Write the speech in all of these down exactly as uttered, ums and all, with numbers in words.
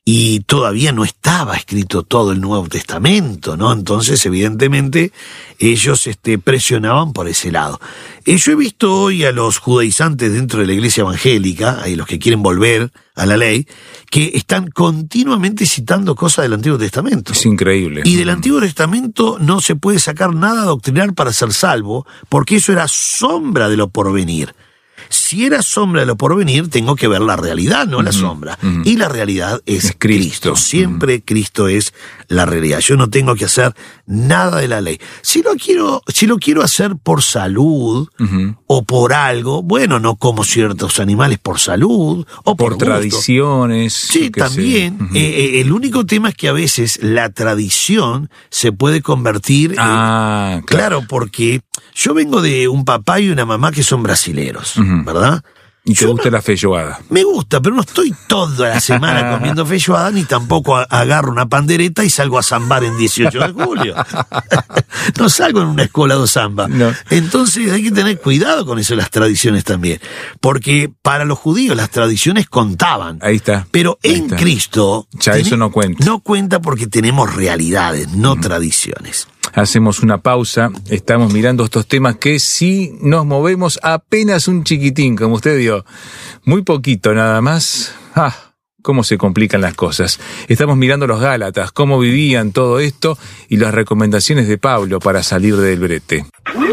y todavía no estaba escrito todo el Nuevo Testamento, ¿no? Entonces, evidentemente, ellos este, presionaban por ese lado. Eh, yo he visto hoy a los judaizantes dentro de la iglesia evangélica, a los que quieren volver a la ley, que están continuamente citando cosas del Antiguo Testamento. Es increíble. Y del Antiguo Testamento no se puede sacar nada doctrinal para ser salvo, porque eso era sombra de lo porvenir. Si era sombra de lo porvenir, tengo que ver la realidad, no uh-huh, la sombra. Uh-huh. Y la realidad es, es Cristo. Cristo. Siempre uh-huh. Cristo es la realidad. Yo no tengo que hacer nada de la ley. Si lo quiero, si lo quiero hacer por salud uh-huh. o por algo, bueno, no como ciertos animales por salud o por, por tradiciones. Sí, también. Uh-huh. Eh, el único tema es que a veces la tradición se puede convertir ah, en... Claro. claro, porque yo vengo de un papá y una mamá que son brasileros. Uh-huh. ¿Verdad? ¿Y te Yo gusta no, la feijoada? Me gusta, pero no estoy toda la semana comiendo feijoada, ni tampoco a, agarro una pandereta y salgo a zambar en dieciocho de julio. No salgo en una escuela de samba. No. Entonces hay que tener cuidado con eso, las tradiciones también. Porque para los judíos las tradiciones contaban. Ahí está. Pero Ahí en está. Cristo... Ya ten, eso no cuenta. No cuenta porque tenemos realidades, no uh-huh. tradiciones. Hacemos una pausa, estamos mirando estos temas que si nos movemos apenas un chiquitín, como usted dijo, muy poquito nada más, ah, cómo se complican las cosas. Estamos mirando los Gálatas, cómo vivían todo esto y las recomendaciones de Pablo para salir del brete.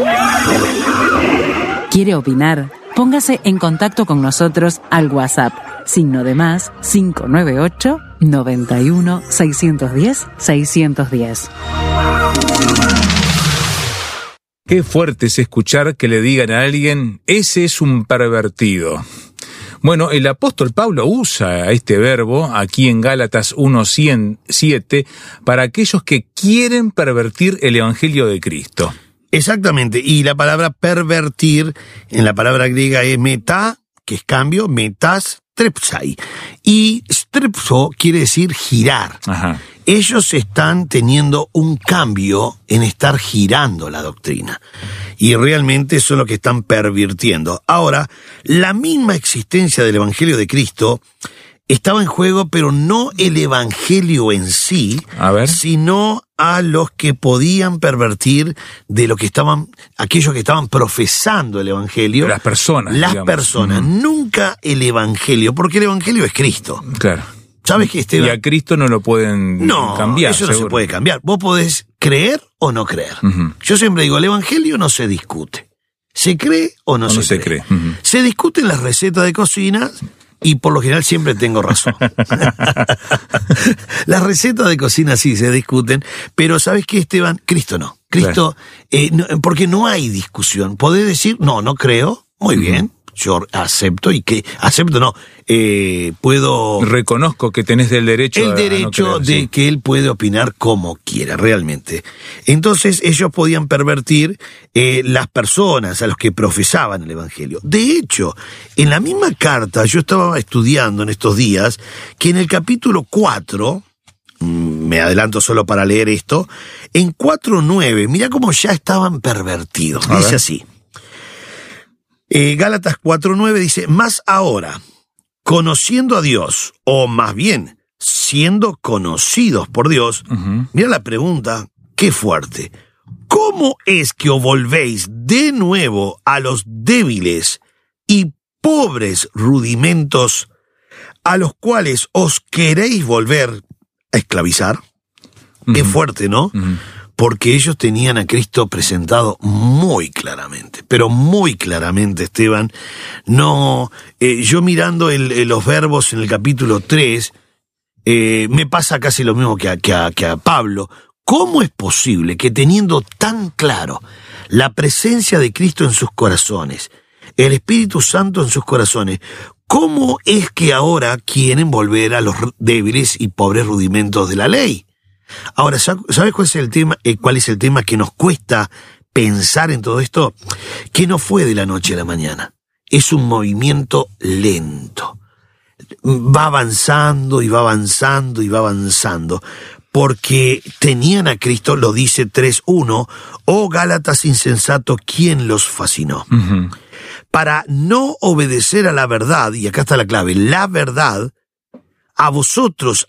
¿Quiere opinar? Póngase en contacto con nosotros al WhatsApp, signo de más cinco nueve ocho, noventa y uno, seiscientos diez, seiscientos diez. Qué fuerte es escuchar que le digan a alguien, ese es un pervertido. Bueno, el apóstol Pablo usa este verbo aquí en Gálatas uno siete para aquellos que quieren pervertir el evangelio de Cristo. Exactamente, y la palabra pervertir en la palabra griega es meta, que es cambio, metas, strepsai. Y strepso quiere decir girar. Ajá. Ellos están teniendo un cambio en estar girando la doctrina. Y realmente eso es lo que están pervirtiendo. Ahora, la misma existencia del Evangelio de Cristo estaba en juego, pero no el Evangelio en sí, a ver. sino a los que podían pervertir de lo que estaban, aquellos que estaban profesando el Evangelio. Las personas. Las digamos. personas, mm. nunca el Evangelio, porque el Evangelio es Cristo. Claro. ¿Sabes que Esteban? Y a Cristo no lo pueden no, cambiar. Eso no seguro. se puede cambiar. Vos podés creer o no creer. Uh-huh. Yo siempre digo, el Evangelio no se discute. ¿Se cree o no, o se, no se cree? cree? Uh-huh. Se discuten las recetas de cocina y por lo general siempre tengo razón. Las recetas de cocina sí se discuten, pero ¿sabes qué, Esteban? Cristo no. Cristo, claro. eh, no, porque no hay discusión. Podés decir, no, no creo, muy uh-huh. bien. Yo acepto y que, acepto no, eh, puedo... Reconozco que tenés el derecho El a, derecho a no creer, de sí. que él puede opinar como quiera, realmente. Entonces ellos podían pervertir eh, las personas a los que profesaban el Evangelio. De hecho, en la misma carta, yo estaba estudiando en estos días, que en el capítulo cuatro... me adelanto solo para leer esto, en cuatro nueve, mirá cómo ya estaban pervertidos. A Dice ver. así. Eh, Gálatas cuatro nueve dice, más ahora, conociendo a Dios, o más bien, siendo conocidos por Dios, uh-huh. mira la pregunta, qué fuerte. ¿Cómo es que os volvéis de nuevo a los débiles y pobres rudimentos a los cuales os queréis volver a esclavizar? Uh-huh. Es fuerte, ¿no? Uh-huh. Porque ellos tenían a Cristo presentado muy claramente, pero muy claramente, Esteban. No, eh, yo mirando el, el, los verbos en el capítulo tres, eh, me pasa casi lo mismo que a, que, a, que a Pablo. ¿Cómo es posible que teniendo tan claro la presencia de Cristo en sus corazones, el Espíritu Santo en sus corazones, cómo es que ahora quieren volver a los débiles y pobres rudimentos de la ley? Ahora, ¿sabes cuál es el tema? Eh, ¿Cuál es el tema que nos cuesta pensar en todo esto? Que no fue de la noche a la mañana. Es un movimiento lento. Va avanzando y va avanzando y va avanzando. Porque tenían a Cristo, lo dice tres uno, oh Gálatas insensato, ¿quién los fascinó? Uh-huh. Para no obedecer a la verdad, y acá está la clave, la verdad, a vosotros